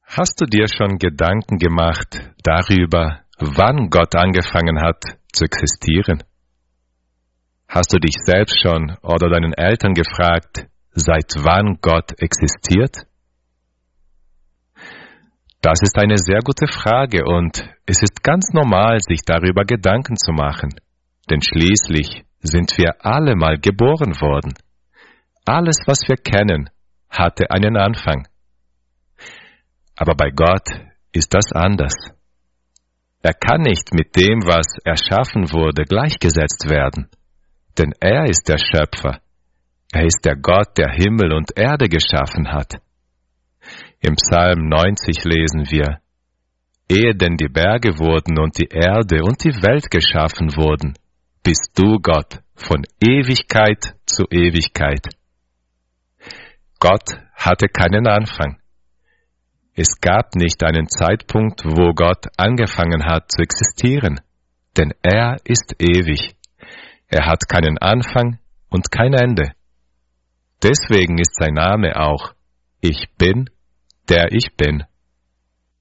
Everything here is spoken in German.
Hast du dir schon Gedanken gemacht darüber, wann Gott angefangen hat zu existieren? Hast du dich selbst schon oder deinen Eltern gefragt, seit wann Gott existiert? Das ist eine sehr gute Frage und es ist ganz normal, sich darüber Gedanken zu machen, denn schließlich sind wir alle mal geboren worden. Alles, was wir kennen, hatte einen Anfang. Aber bei Gott ist das anders. Er kann nicht mit dem, was erschaffen wurde, gleichgesetzt werden, denn er ist der Schöpfer. Er ist der Gott, der Himmel und Erde geschaffen hat. Im Psalm 90 lesen wir: Ehe denn die Berge wurden und die Erde und die Welt geschaffen wurden, bist du Gott von Ewigkeit zu Ewigkeit. Gott hatte keinen Anfang. Es gab nicht einen Zeitpunkt, wo Gott angefangen hat zu existieren, denn er ist ewig. Er hat keinen Anfang und kein Ende. Deswegen ist sein Name auch Ich Bin, der ich bin.